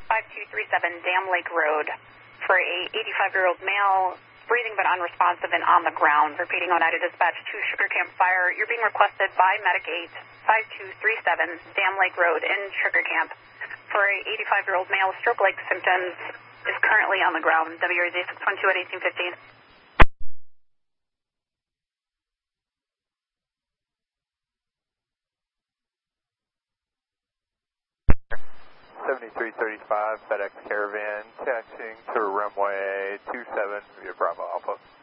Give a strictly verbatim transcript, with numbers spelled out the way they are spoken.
five two three seven Dam Lake Road for a eighty-five-year-old male, breathing but unresponsive and on the ground. Repeating, Oneida Dispatch to Sugar Camp Fire. You're being requested by Medic eight, five two three seven Dam Lake Road in Sugar Camp for a eighty-five-year-old male, stroke-like symptoms, is currently on the ground. W R Z six one two at eighteen fifteen. seventy-three thirty-five FedEx Caravan, taxiing to runway two seven via Bravo Alpha.